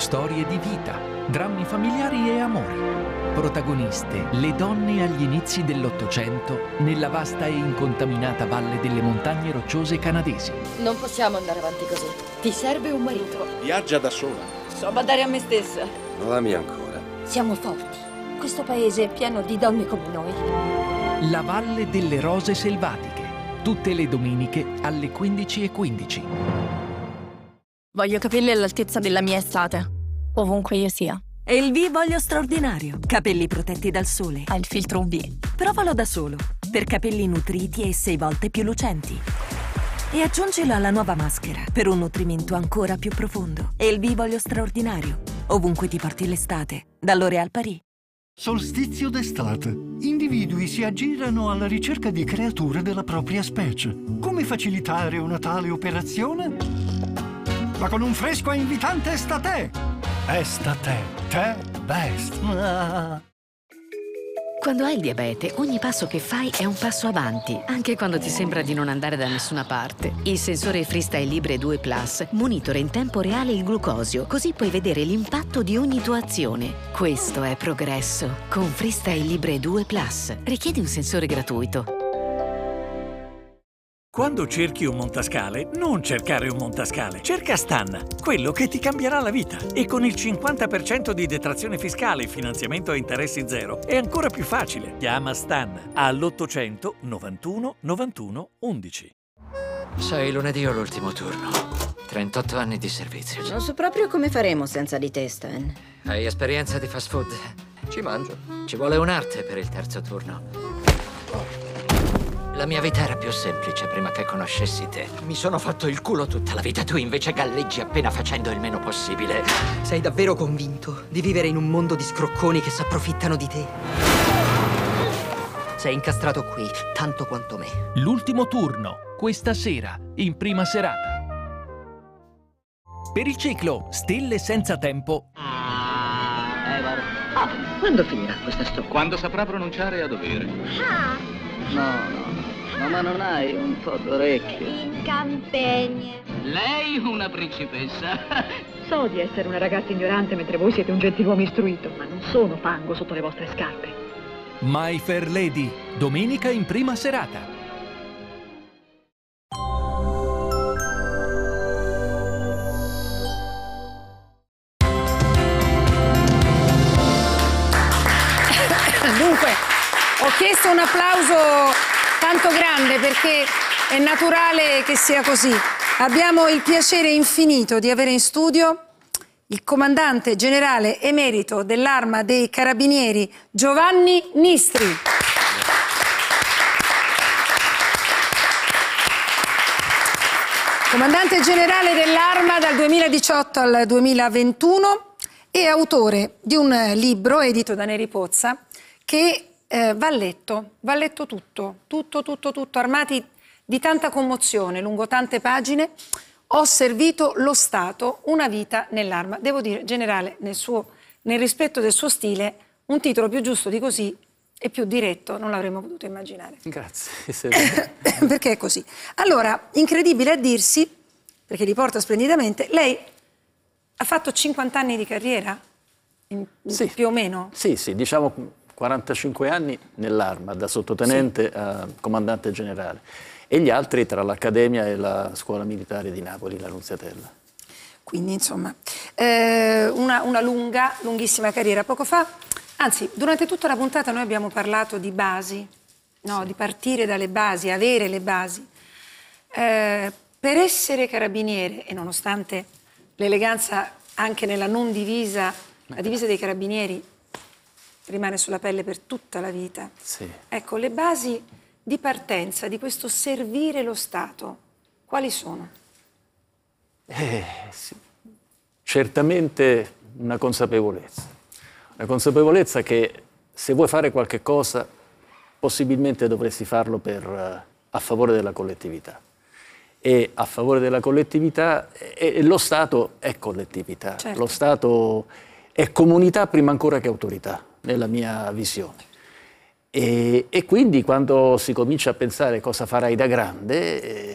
storie di vita, drammi familiari e amori. Protagoniste le donne agli inizi dell'Ottocento nella vasta e incontaminata valle delle montagne rocciose canadesi. Non possiamo andare avanti così. Ti serve un marito. Viaggia da sola. So badare a me stessa. Non l'ami ancora. Siamo forti. Questo paese è pieno di donne come noi. La Valle delle Rose Selvatiche. Tutte le domeniche alle 15:15. Voglio capelli all'altezza della mia estate, ovunque io sia. E il V voglio straordinario. Capelli protetti dal sole. Ha il filtro UV. Provalo da solo. Per capelli nutriti e 6 volte più lucenti. E aggiungilo alla nuova maschera per un nutrimento ancora più profondo. E il V voglio straordinario. Ovunque ti porti l'estate. Da L'Oréal Paris. Solstizio d'estate. Individui si aggirano alla ricerca di creature della propria specie. Come facilitare una tale operazione? Ma con un fresco e invitante Estate! Estate, te best. Quando hai il diabete, ogni passo che fai è un passo avanti, anche quando ti sembra di non andare da nessuna parte. Il sensore Freestyle Libre 2 Plus monitora in tempo reale il glucosio, così puoi vedere l'impatto di ogni tua azione. Questo è progresso. Con Freestyle Libre 2 Plus. Richiedi un sensore gratuito. Quando cerchi un montascale, non cercare un montascale. Cerca Stan, quello che ti cambierà la vita. E con il 50% di detrazione fiscale e finanziamento a interessi zero è ancora più facile. Chiama Stan all'800 91 91 11. Sai, lunedì ho l'ultimo turno. 38 anni di servizio. Non so proprio come faremo senza di te, Stan. Hai esperienza di fast food? Ci mangio. Ci vuole un'arte per il terzo turno. La mia vita era più semplice prima che conoscessi te. Mi sono fatto il culo tutta la vita, tu invece galleggi appena facendo il meno possibile. Sei davvero convinto di vivere in un mondo di scrocconi che si approfittano di te? Sei incastrato qui, tanto quanto me. L'ultimo turno, questa sera, in prima serata. Per il ciclo Stelle senza tempo. Quando finirà questa storia? Quando saprà pronunciare a dovere. No, ma non hai un po' d'orecchio? In campagna. Lei una principessa. So di essere una ragazza ignorante mentre voi siete un gentiluomo istruito, ma non sono fango sotto le vostre scarpe. My Fair Lady, domenica in prima serata. Dunque, ho chiesto un applauso tanto grande perché è naturale che sia così. Abbiamo il piacere infinito di avere in studio il comandante generale emerito dell'Arma dei Carabinieri, Giovanni Nistri. Comandante generale dell'Arma dal 2018 al 2021 e autore di un libro edito da Neri Pozza che va letto tutto, armati di tanta commozione, lungo tante pagine. Ho servito lo Stato, una vita nell'Arma. Devo dire, generale, nel rispetto del suo stile, un titolo più giusto di così e più diretto non l'avremmo potuto immaginare. Grazie. Perché è così. Allora, incredibile a dirsi, perché li porta splendidamente, lei ha fatto 50 anni di carriera, Sì. più o meno? Sì, diciamo 45 anni nell'Arma, da sottotenente a comandante generale, e gli altri tra l'Accademia e la Scuola Militare di Napoli, la Nunziatella. Quindi, insomma, una lunghissima carriera. Poco fa, anzi, durante tutta la puntata noi abbiamo parlato di basi, no? Di partire dalle basi, avere le basi. Per essere carabiniere, e nonostante l'eleganza anche nella non divisa, la divisa dei carabinieri rimane sulla pelle per tutta la vita. Sì. Ecco, le basi di partenza di questo servire lo Stato, quali sono? Sì. Certamente una consapevolezza che se vuoi fare qualche cosa, possibilmente dovresti farlo a favore della collettività. E a favore della collettività, e lo Stato è collettività, certo. Lo Stato è comunità prima ancora che autorità, nella mia visione. E quindi quando si comincia a pensare cosa farai da grande,